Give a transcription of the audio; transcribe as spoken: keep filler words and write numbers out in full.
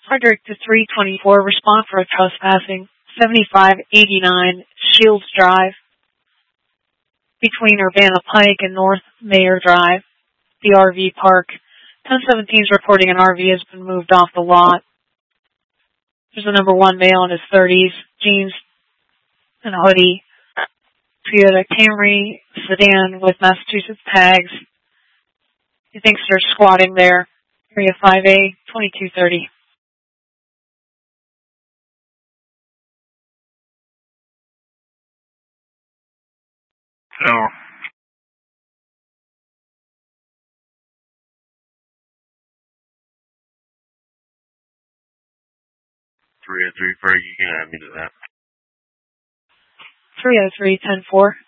Frederick to three twenty-four, respond for a trespassing, seventy-five eighty-nine Shields Drive, between Urbana Pike and North Mayor Drive, the R V park. ten seventeen is reporting an R V has been moved off the lot. There's a number one male in his thirties, jeans and a hoodie, Toyota Camry sedan with Massachusetts tags. He thinks they're squatting there. Area five A, twenty-two thirty. No. three oh three, Fergie, you can add me to that. three oh three, ten four.